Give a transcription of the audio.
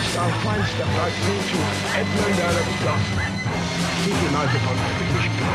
style fine stuff like Paul to Edmund Allen Duff. Keep your knife upon